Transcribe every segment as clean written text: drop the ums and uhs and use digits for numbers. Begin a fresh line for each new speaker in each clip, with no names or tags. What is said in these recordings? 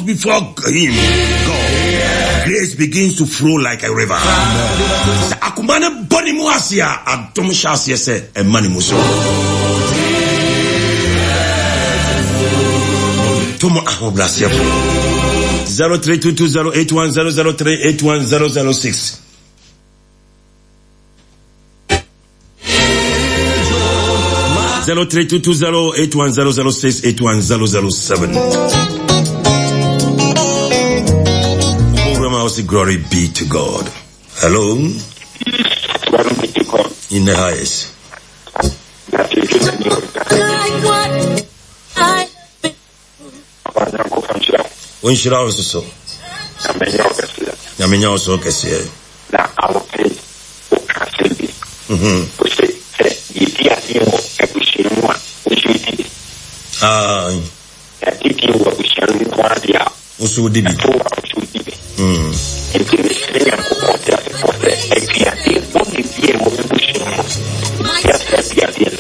before him, God, grace begins to flow like a river. Akumane boni mu asia adom shase se emani muso. Tomo ahobrase 0322081003810006. Zero 0322081006810007. Glory be to God. Hello.
Glory be to God.
In the highest. Unshira also. Namenya also kese.
Na awope okasebi. Ose yiti atiwo ebushimwa ushiti. Yati wo bushimwa dia.
Usudibi.
Usudibi. Entendeu ko kontra se pode equiati onde vie mo bushimwa. Ya se dia.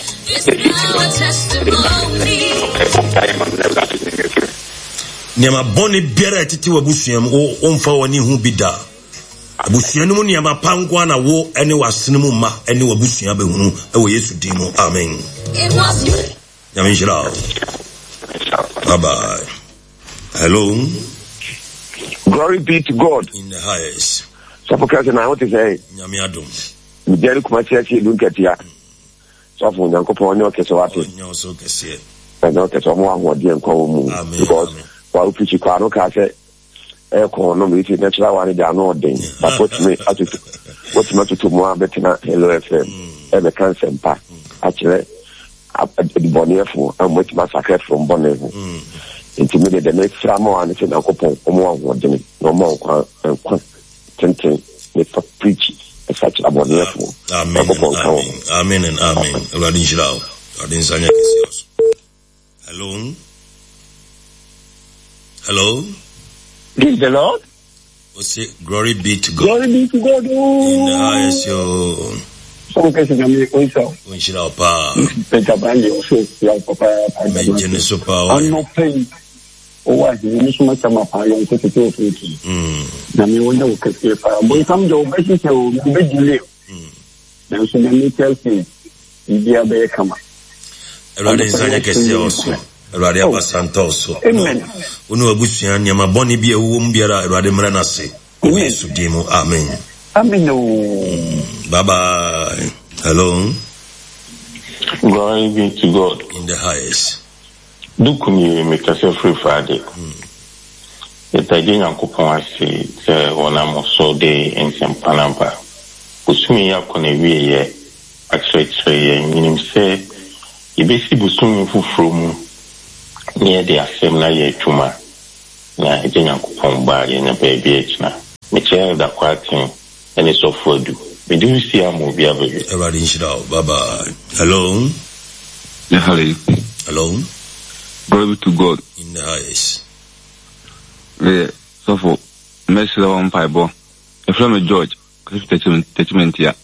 Niama boni biara titi wabusuam o omfa woni hu bida. Abusuanu mu niama pankwa na wo ene wasene mu ma ene wabusua behunu ewo Yesu din mu. Amen. Amen. Bye bye. Hello.
Glory be to God.
In the highest.
So for question I want to say.
Nyame adom.
Mi jeri kuma church lu nketia. So for Nyankopon ne okeso wate.
Nyo so kese.
Na okeso mo ahodi enko mu. Because while preaching kwano ka say e ko no mi ti natural one dey no den. But what me to mo abetina Hello FM. E be kan sempa. Actually the bonefo and what my sacrifice from bonefo. Intimidate the next framo and say Nyankopon omo ahodi no mo kwa tenten me for preach such about bonefo.
Amen. Amen and amen. Radin Shirao. Radin Sanya Kisios. Hello. Hello.
Praise the Lord.
What's it? Glory be to God.
Glory be to God.
In the highest, yo.
Some person can make oneself.
When should our power?
Better band also. Like Papa.
Maintain so power.
I'm not paying. Oh, what? You need so much of my power. I'm going to take it. Now, me wonder what can say. But some job, I think you will delay. Now, so let me tell you, you are very come.
Radin Sanya Kisios. Erade abasantoso.
Amen.
Unu abusua nyama boni bia wo mbiara erade mrana se. Yesu dimu. Amen.
Amen.
Bye bye. Hello.
Glory be to God.
In the highest.
Dukumi make yourself free Friday. Etaje Nyankopon ase se wona mo so de ensempanamba. Busumi yakone wiye actually ye minim se ibesi busumi fufuro mu near the assembly ye tuma na eje Nyankopon ba ye na baby echna me chair da kwatin any so for do me do see am obi abaye
Radin Shirao. Bye bye. Hello.
Yeah,
hello.
Glory to God.
In the highest.
Yeah, so for Messi one Bible. If I'm a George, attachment here.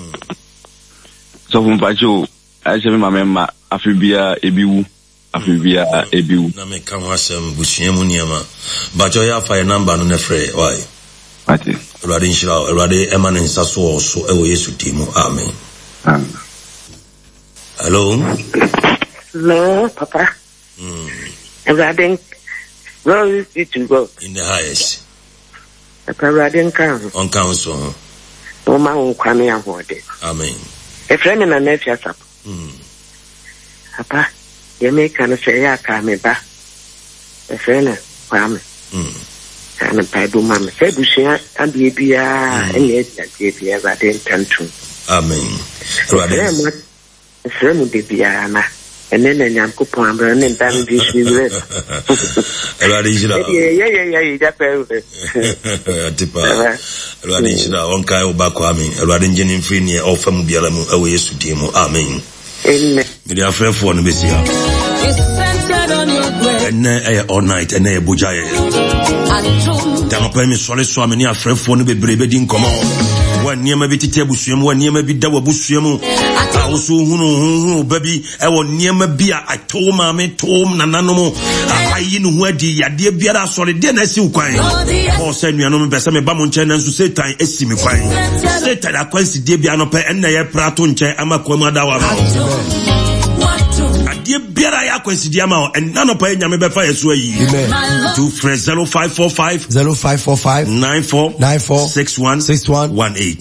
So from Pacho, I say my member Afibia Ebiu.
Na me come wasem busuamu niama. Bacho ya fa number no nefre. Why?
Ati.
Radin Shirao. Rade emane nsaso so ewo Yesu dimu. Amen.
Amen.
Hello.
No, Papa. Radin, glory be to God.
In the highest.
Papa Radin can.
On council.
No man will come here for it.
Amen.
A friend in a nephew. Papa, you make an affair, come back. A friend, Kwame. And a Bible mamma said, we shall be a beer and yes, that gave you ever didn't to.
Amen.
A friend would be Biana. And then I'm coupon and damages me with it.
Radin on Kai Obakwami, Radin Jenin Free or Famubialamu away to Demo. Amen.
Amen.
With your friend for Nebesia. And all night and a Bujaya. Damapemi Solis Swamini, a friend for Nebe Brebedin, come on. One near maybe Tebusum, one near maybe Dawabusium. also hunu baby ewo niema bia ato maame tom nananom ayi no ho adi yade biara sori de na si kwan o se nuanom be se me ba mo nche na nso Satan esi me kwan Satan akwansi de bia no pe enna ye prato nche amakwa mu adawa ma adie biara ya kwasi dia ma and none of pay nyame be fa yeso ayi to fresh 0545 94 61 18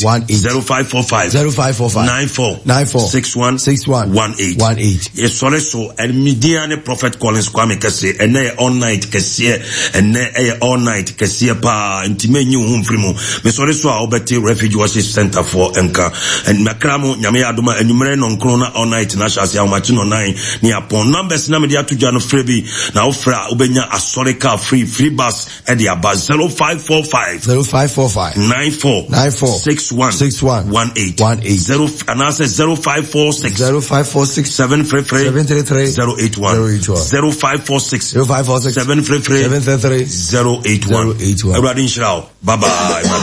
94 61 18 yes sole so and media ne prophet Collins Kwame kase and all night kase and all night kase pa intime nyi hu mfrimu me sole so a obeti refuge worship center for enka and makramo nyame adoma anumere no nkro na all night na shase a machi no 9 ni upon numbers na media to jano frebi na ofra obenya asorika free bus e dia ba 0545 94 61 18 0 and I say 0546 733 081 0546 733 081 everybody in bye bye.